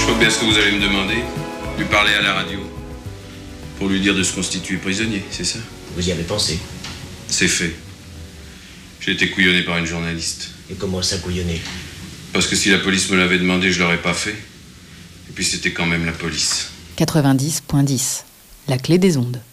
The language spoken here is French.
vois bien ce que vous allez me demander. Lui parler à la radio. Pour lui dire de se constituer prisonnier, c'est ça? Vous y avez pensé? C'est fait. J'ai été couillonné par une journaliste. Et comment ça couillonné? Parce que si la police me l'avait demandé, je l'aurais pas fait. Et puis c'était quand même la police. 90.10, la clé des ondes.